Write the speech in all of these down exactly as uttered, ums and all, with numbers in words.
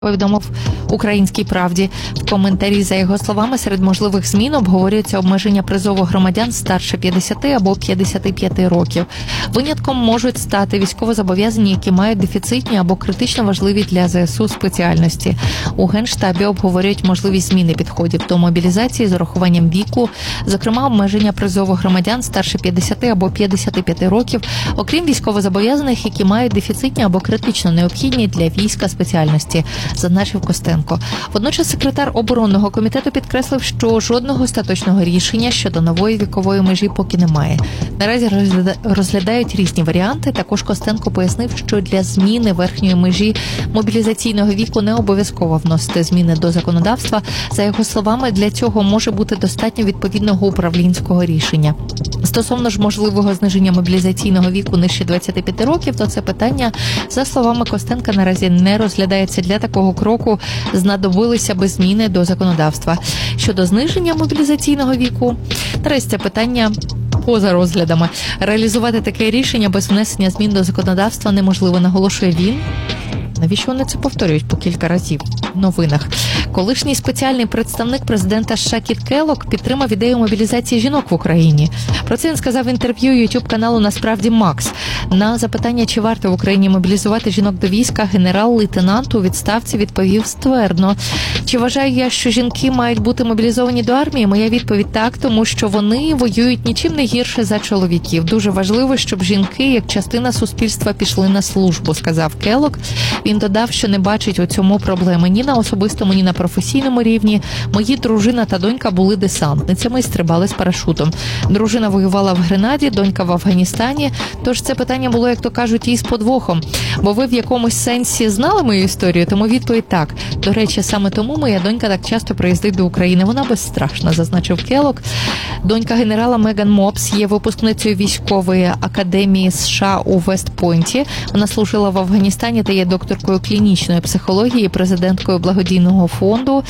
Повідомив «Українській правді». В коментарі, за його словами, серед можливих змін обговорюється обмеження призову громадян старше п'ятдесят або п'ятдесят п'ять років. Винятком можуть стати військовозобов'язані, які мають дефіцитні або критично важливі для ЗСУ спеціальності. У Генштабі обговорюють можливість зміни підходів до мобілізації з урахуванням віку, зокрема обмеження призову громадян старше п'ятдесят або п'ятдесят п'ять років, окрім військовозобов'язаних, які мають дефіцитні або критично необхідні для війська спеціальності, зазначив Костенко. Водночас секретар оборонного комітету підкреслив, що жодного остаточного рішення щодо нової вікової межі поки немає. Наразі розглядають різні варіанти. Також Костенко пояснив, що для зміни верхньої межі мобілізаційного віку не обов'язково вносити зміни до законодавства. За його словами, для цього може бути достатньо відповідного управлінського рішення. Стосовно ж можливого зниження мобілізаційного віку нижче двадцяти п'яти років, то це питання, за словами Костенка, наразі не розглядається. Для такого кроку знадобилися би зміни до законодавства. Щодо зниження мобілізаційного віку, наразі це питання поза розглядами. Реалізувати таке рішення без внесення змін до законодавства неможливо, наголошує він. Навіщо вони це повторюють по кілька разів в новинах? Колишній спеціальний представник президента США Кіт Келлог підтримав ідею мобілізації жінок в Україні. Про це він сказав в інтерв'ю ютуб-каналу «Насправді Макс». На запитання, чи варто в Україні мобілізувати жінок до війська, генерал-лейтенант у відставці відповів ствердно. Чи вважаю я, що жінки мають бути мобілізовані до армії? Моя відповідь – так, тому що вони воюють нічим не гірше за чоловіків. Дуже важливо, щоб жінки, як частина суспільства, пішли на службу, сказав Келлог. Він додав, що не бачить у цьому проблеми ні на особистому, ні на професійному рівні. Мої дружина та донька були десантницями і стрибали з парашутом. Дружина воювала в Гренаді, донька в Афганістані. Тож це питання було, як то кажуть, із подвохом. Бо ви в якомусь сенсі знали мою історію? Тому відповідь так. До речі, саме тому моя донька так часто приїздить до України. Вона безстрашна, зазначив Келлог. Донька генерала Меган Мопс є випускницею військової академії США у Вест-Пойнті. Вона служила в Афганістані та є докторкою клінічної психології, президенткою благодійного фонду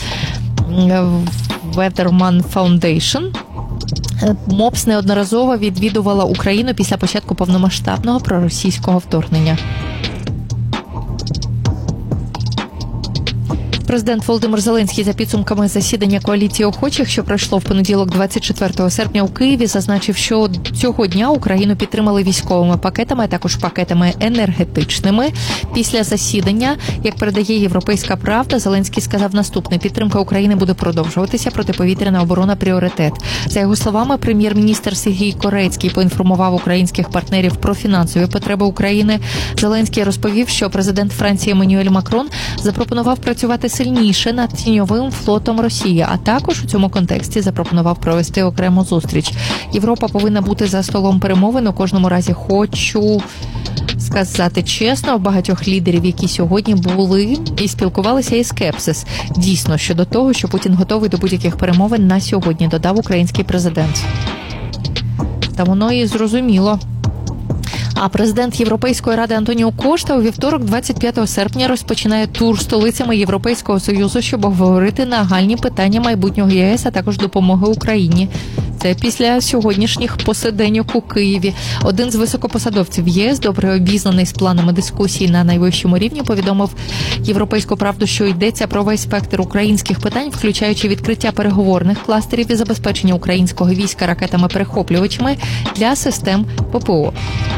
Weatherman Foundation. Мопс неодноразово відвідувала Україну після початку повномасштабного проросійського вторгнення. Президент Володимир Зеленський за підсумками засідання коаліції охочих, що пройшло в понеділок двадцять четвертого серпня у Києві, зазначив, що цього дня Україну підтримали військовими пакетами, а також пакетами енергетичними. Після засідання, як передає «Європейська правда», Зеленський сказав наступне: підтримка України буде продовжуватися, протиповітряна оборона – пріоритет. За його словами, прем'єр-міністр Сергій Корецький поінформував українських партнерів про фінансові потреби України. Зеленський розповів, що президент Франції Еммануель Макрон запропонував працювати сильніше над тіньовим флотом Росії, а також у цьому контексті запропонував провести окрему зустріч. Європа повинна бути за столом перемовин. У кожному разі хочу сказати чесно, багатьох лідерів, які сьогодні були і спілкувалися, є скепсис. Дійсно, щодо того, що Путін готовий до будь-яких перемовин на сьогодні, додав український президент. Та воно і зрозуміло. А президент Європейської ради Антоніо Кошта у вівторок, двадцять п'ятого серпня, розпочинає тур столицями Європейського Союзу, щоб обговорити нагальні питання майбутнього ЄС, а також допомоги Україні. Це після сьогоднішніх посиденьок у Києві. Один з високопосадовців ЄС, добре обізнаний з планами дискусії на найвищому рівні, повідомив «Європейську правду», що йдеться про весь спектр українських питань, включаючи відкриття переговорних кластерів і забезпечення українського війська ракетами-перехоплювачами для систем ППО.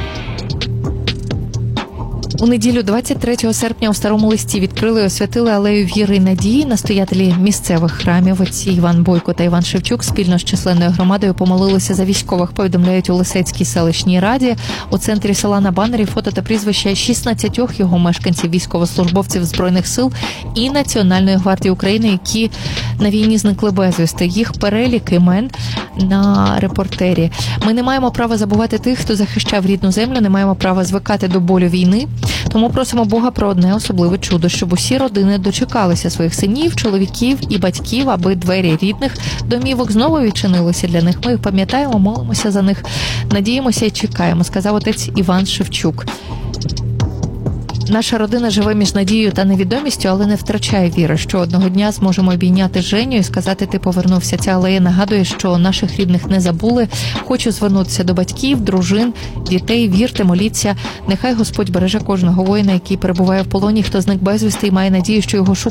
У неділю двадцять третього серпня у Старому Листі відкрили і освятили алею віри і надії. Настоятелі місцевих храмів отці Іван Бойко та Іван Шевчук спільно з численною громадою помолилися за військових, повідомляють у Лисецькій селищній раді. У центрі села на банері фото та прізвища шістнадцятьох його мешканців, військовослужбовців Збройних сил і Національної гвардії України, які на війні зникли безвісти. Їх перелік імен на репортері. Ми не маємо права забувати тих, хто захищав рідну землю, не маємо права звикати до болю війни. Тому просимо Бога про одне особливе чудо, щоб усі родини дочекалися своїх синів, чоловіків і батьків, аби двері рідних домівок знову відчинилися для них. Ми їх пам'ятаємо, молимося за них, надіємося і чекаємо, сказав отець Іван Шевчук. Наша родина живе між надією та невідомістю, але не втрачає віри, що одного дня зможемо обійняти Женю і сказати: ти повернувся. Ця алея нагадує, що наших рідних не забули. Хочу звернутися до батьків, дружин, дітей. Вірте, моліться. Нехай Господь береже кожного воїна, який перебуває в полоні, хто зник безвісти і має надію, що його шукають.